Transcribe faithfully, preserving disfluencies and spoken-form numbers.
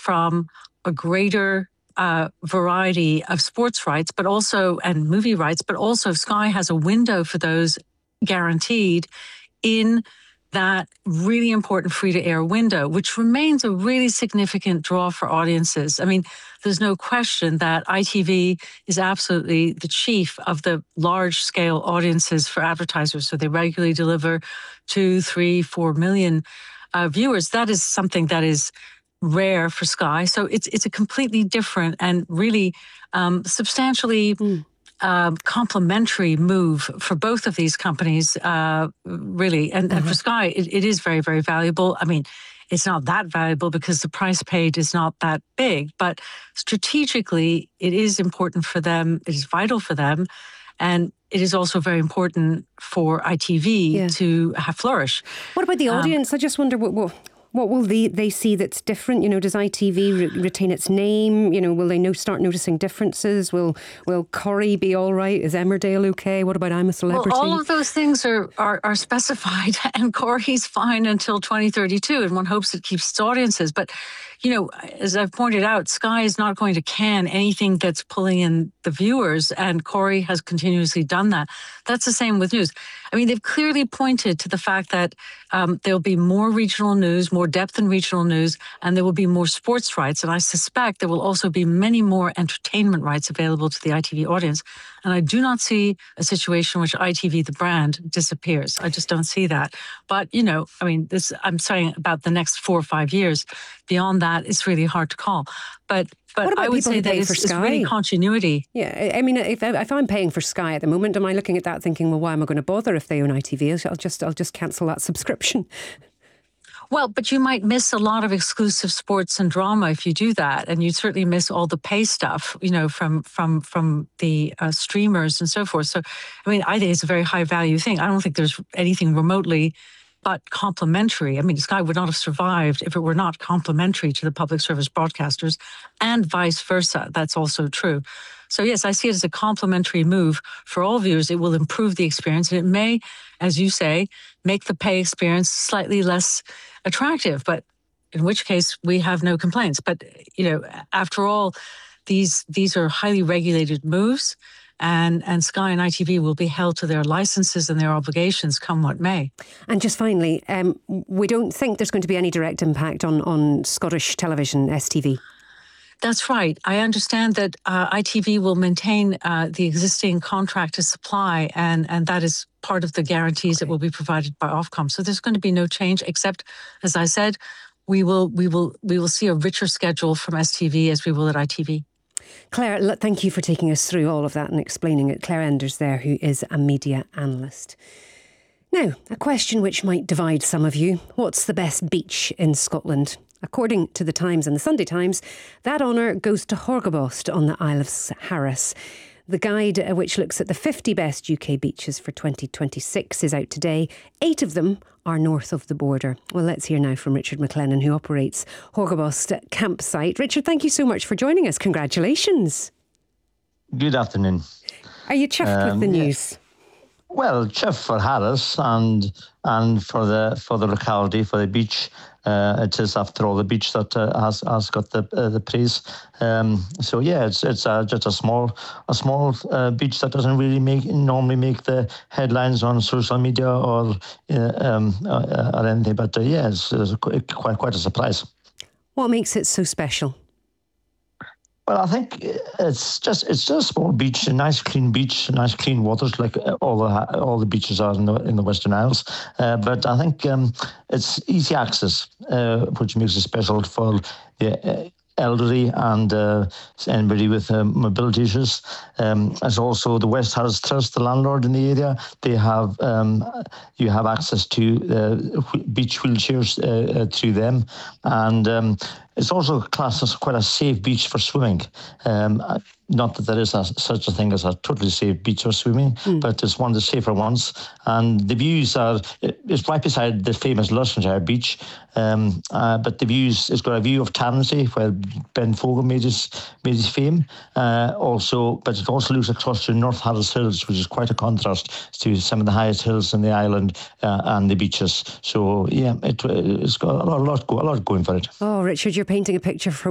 from a greater uh, variety of sports rights, but also, and movie rights, but also Sky has a window for those guaranteed in that really important free-to-air window, which remains a really significant draw for audiences. I mean, there's no question that I T V is absolutely the chief of the large-scale audiences for advertisers. So they regularly deliver two, three, four million uh, viewers. That is something that is rare for Sky. So it's it's a completely different and really um, substantially mm. Uh, complementary move for both of these companies, uh, really. And, mm-hmm. and for Sky, it, it is very, very valuable. I mean, it's not that valuable because the price paid is not that big, but strategically, it is important for them. It is vital for them. And it is also very important for I T V yeah. to have flourish. What about the audience? Um, I just wonder what... what... What will they, they see that's different? You know, does I T V re- retain its name? You know, will they no, start noticing differences? Will will Corrie be all right? Is Emmerdale okay? What about I'm a Celebrity? Well, all of those things are, are, are specified, and Corrie's fine until twenty thirty-two, and one hopes it keeps its audiences. But, you know, as I've pointed out, Sky is not going to can anything that's pulling in the viewers, and Corrie has continuously done that. That's the same with news. I mean, they've clearly pointed to the fact that um, there'll be more regional news, more depth in regional news, and there will be more sports rights. And I suspect there will also be many more entertainment rights available to the I T V audience. And I do not see a situation in which I T V, the brand, disappears. I just don't see that. But, you know, I mean, this I'm saying about the next four or five years. Beyond that, it's really hard to call. But But I would say that it's, it's really continuity. Yeah, I mean, if, if I'm paying for Sky at the moment, am I looking at that thinking, well, why am I going to bother if they own I T V? I'll just, I'll just cancel that subscription. Well, but you might miss a lot of exclusive sports and drama if you do that, and you'd certainly miss all the pay stuff, you know, from from from the uh, streamers and so forth. So, I mean, I think it's a very high value thing. I don't think there's anything remotely but complementary. I mean, Sky would not have survived if it were not complementary to the public service broadcasters, and vice versa. That's also true. So yes, I see it as a complementary move for all viewers. It will improve the experience, and it may, as you say, make the pay experience slightly less attractive, but in which case we have no complaints. But, you know, after all, these these are highly regulated moves. And, and Sky and I T V will be held to their licenses and their obligations come what may. And just finally, um, we don't think there's going to be any direct impact on, on Scottish television, S T V. That's right. I understand that uh, I T V will maintain uh, the existing contract to supply, and, and that is part of the guarantees okay. that will be provided by Ofcom. So there's going to be no change, except, as I said, we will we will we will see a richer schedule from S T V as we will at I T V. Claire, thank you for taking us through all of that and explaining it. Claire Enders there, who is a media analyst. Now, a question which might divide some of you. What's the best beach in Scotland? According to the Times and the Sunday Times, that honour goes to Horgabost on the Isle of Harris. The guide, uh, which looks at the fifty best U K beaches for twenty twenty-six, is out today. Eight of them are north of the border. Well, let's hear now from Richard McLennan, who operates Horgabost Campsite. Richard, thank you so much for joining us. Congratulations. Good afternoon. Are you chuffed um, with the news? Yeah. Well, chuffed for Harris and and for the for the locality, for the beach. Uh, it is, after all, the beach that uh, has has got the uh, the praise. Um, so yeah, it's it's uh, just a small a small uh, beach that doesn't really make normally make the headlines on social media or uh, um, uh, or anything. But uh, yeah, it's, it's quite quite a surprise. What makes it so special? Well, I think it's just it's just a small beach, a nice clean beach, nice clean waters, like all the all the beaches are in the in the Western Isles. Uh, but I think um, it's easy access, uh, which makes it special for the uh, elderly and uh, anybody with uh, mobility issues. Um, as also the West Harris Trust, the landlord in the area, they have um, you have access to uh, beach wheelchairs uh, uh, through them, and um, it's also classed as quite a safe beach for swimming. Um, not that there is a, such a thing as a totally safe beach for swimming, mm. but it's one of the safer ones. And the views are, it's right beside the famous Lushenshire Beach, um, uh, but the views, it's got a view of Tansey, where Ben Fogle made his, made his fame. Uh, also, but it also looks across to North Harris Hills, which is quite a contrast to some of the highest hills in the island uh, and the beaches. So, yeah, it, it's got a lot, a lot, a lot going for it. Oh, Richard, you're painting a picture for